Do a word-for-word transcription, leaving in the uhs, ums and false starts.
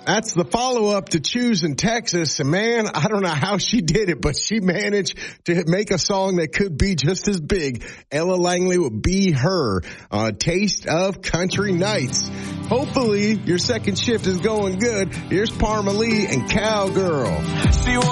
That's the follow-up to Choose in Texas. And man, I don't know how she did it, but she managed to make a song that could be just as big. Ella Langley would Be Her, uh, Taste of Country Nights. Hopefully your second shift is going good. Here's Parma Lee and Cowgirl. She